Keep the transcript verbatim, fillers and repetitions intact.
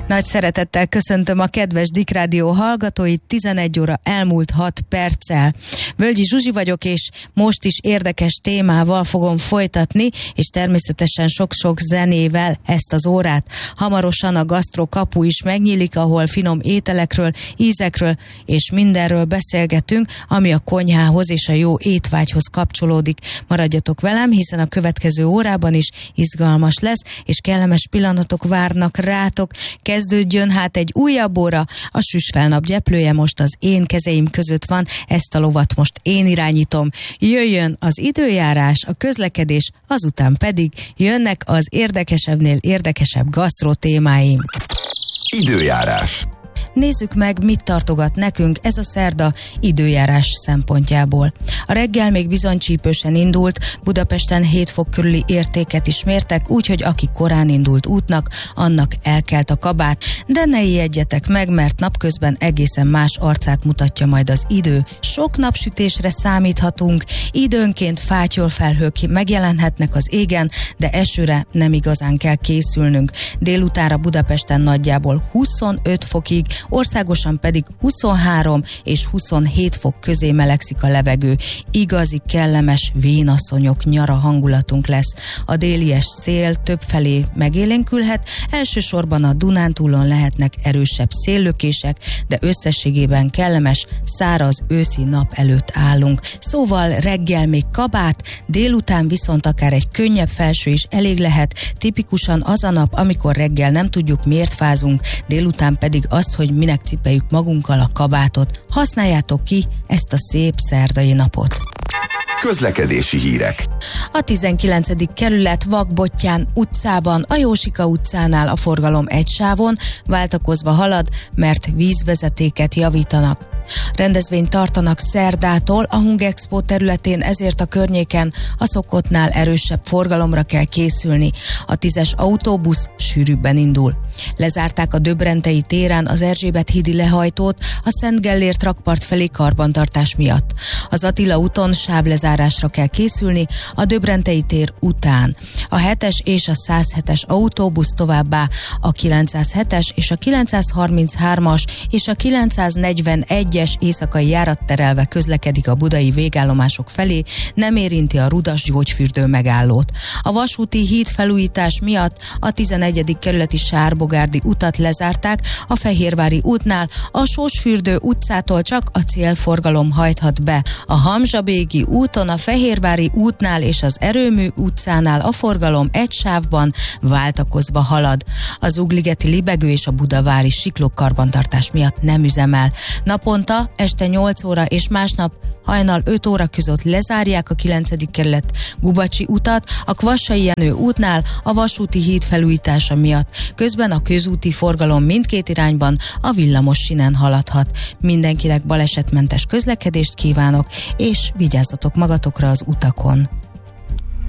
Nagy szeretettel köszöntöm a kedves Dik Rádió hallgatóit, tizenegy óra elmúlt hat perccel. Völgyi Zsuzsi vagyok, és most is érdekes témával fogom folytatni, és természetesen sok-sok zenével ezt az órát. Hamarosan a gasztró kapu is megnyílik, ahol finom ételekről, ízekről és mindenről beszélgetünk, ami a konyhához és a jó étvágyhoz kapcsolódik. Maradjatok velem, hiszen a következő órában is izgalmas lesz, és kellemes pillanatok várnak rátok. Kezdődjön hát egy újabb óra, a Süsfelnap gyeplője most az én kezeim között van, ezt a lovat most én irányítom. Jöjjön az időjárás, a közlekedés, azután pedig jönnek az érdekesebbnél érdekesebb gasztró témáim. Időjárás. Nézzük meg, mit tartogat nekünk ez a szerda időjárás szempontjából. A reggel még bizony csípősen indult, Budapesten hét fok körüli értéket is mértek, úgyhogy aki korán indult útnak, annak elkelt a kabát, de ne ijedjetek meg, mert napközben egészen más arcát mutatja majd az idő. Sok napsütésre számíthatunk, időnként fátyolfelhők megjelenhetnek az égen, de esőre nem igazán kell készülnünk. Délutánra Budapesten nagyjából huszonöt fokig, országosan pedig huszonhárom és huszonhét fok közé melegszik a levegő. Igazi kellemes vénasszonyok nyara hangulatunk lesz. A délies szél többfelé megélénkülhet, elsősorban a Dunántúlon lehetnek erősebb széllökések, de összességében kellemes, száraz őszi nap előtt állunk. Szóval reggel még kabát, délután viszont akár egy könnyebb felső is elég lehet, tipikusan az a nap, amikor reggel nem tudjuk, miért fázunk, délután pedig azt, hogy minek cipeljük magunkkal a kabátot. Használjátok ki ezt a szép szerdai napot. Közlekedési hírek. A tizenkilencedik kerület Vakbottyán utcában, a Jósika utcánál a forgalom egy sávon váltakozva halad, mert vízvezetéket javítanak. Rendezvényt tartanak szerdától a Hungexpo területén, ezért a környéken a szokottnál erősebb forgalomra kell készülni. A tízes autóbusz sűrűbben indul. Lezárták a Döbrentei téren az Erzsébet hídi lehajtót a Szent Gellért rakpart felé karbantartás miatt. Az Attila úton sávlezárásra kell készülni a Döbrentei tér után. A hetes és a százhetes autóbusz továbbá a kilencszázhetes és a kilencszázharminchármas és a kilencszáznegyvenegyes éjszakai járat terelve közlekedik a budai végállomások felé, nem érinti a Rudas gyógyfürdő megállót. A vasúti hídfelújítás miatt a tizenegyedik kerületi Sárbogárdi utat lezárták, a Fehérvári útnál a Sósfürdő utcától csak a célforgalom hajthat be. A Hamzsabégi úton, a Fehérvári útnál és az Erőmű utcánál a forgalom egy sávban váltakozva halad. Az Ugligeti Libegő és a Budavári Siklók karbantartás miatt nem üzemel. Naponta este nyolc óra és másnap hajnal öt óra között lezárják a kilencedik kerület Gubacsi utat, a Kvassai Jenő útnál a vasúti híd felújítása miatt. Közben a közúti forgalom mindkét irányban a villamos sínen haladhat. Mindenkinek balesetmentes közlekedést kívánok, és vigyázzatok magatokra az utakon.